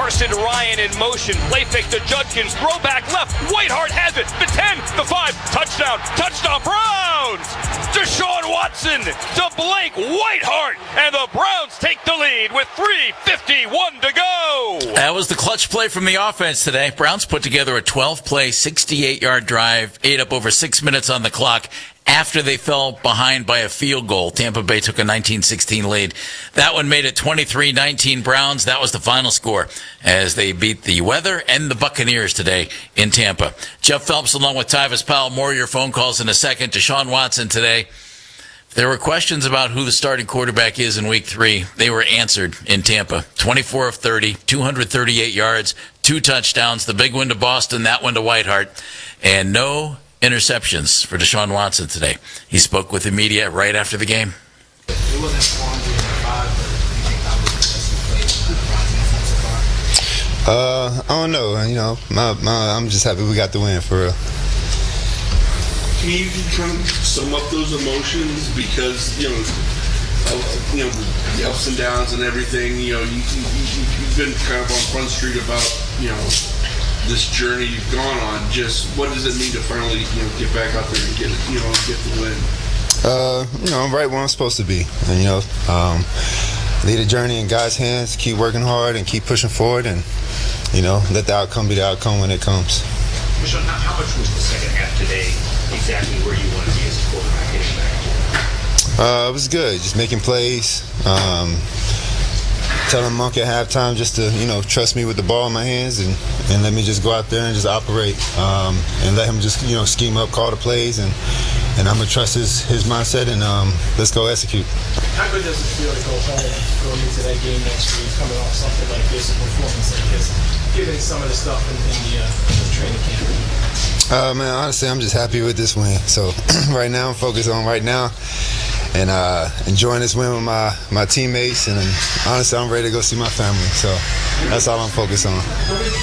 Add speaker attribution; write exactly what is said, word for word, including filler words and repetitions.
Speaker 1: Carson Ryan in motion. Play fake to Judkins. Throw back left. Whiteheart has it. The ten, the five. Touchdown. Touchdown Browns. Deshaun Watson to Blake Whiteheart. And the Browns take the lead with three fifty-one to go.
Speaker 2: That was the clutch play from the offense today. Browns put together a twelve-play, sixty-eight-yard drive, ate up over six minutes on the clock after they fell behind by a field goal. Tampa Bay took a nineteen sixteen lead. That one made it twenty-three nineteen Browns. That was the final score as they beat the Weather and the Buccaneers today in Tampa. Jeff Phelps along with Tyvis Powell. More of your phone calls in a second. Deshaun Watson today. There were questions about who the starting quarterback is in week three. They were answered in Tampa. twenty-four of thirty, two hundred thirty-eight yards, two touchdowns, the big one to Boston, that one to Whiteheart, and no interceptions for Deshaun Watson today. He spoke with the media right after the game.
Speaker 3: It wasn't four five, but do you think that was the best you played so far?
Speaker 4: Uh, I don't know. You know, my, my, I'm just happy we got the win for real.
Speaker 5: Can you kind of sum up those emotions? Because, you know, uh, you know, the ups and downs and everything, you know, you, you, you, you've been kind of on Front Street about, you know, this journey you've gone on. Just what does it mean to finally, you know, get back out there and get it, you know, get the win?
Speaker 4: Uh, you know, I'm right where I'm supposed to be. And, you know, um, lead a journey in God's hands, keep working hard and keep pushing forward, and, you know, let the outcome be the outcome when it comes.
Speaker 6: Deshaun, how much was the second half today exactly where you want to be as a quarterback getting back?
Speaker 4: Uh, it was good, just making plays. Um, telling Monk at halftime just to, you know, trust me with the ball in my hands and, and let me just go out there and just operate um, and let him just, you know, scheme up, call the plays, and, and I'm going to trust his, his mindset, and um, let's go execute.
Speaker 3: How good does it feel to go home going into that game next week, coming off something like this, a performance like this, given some of the stuff in, in the, uh, the training camp?
Speaker 4: Uh, man, honestly, I'm just happy with this win. So right now, I'm focused on right now and uh, enjoying this win with my, my teammates. And honestly, I'm ready to go see my family. So that's all I'm focused on.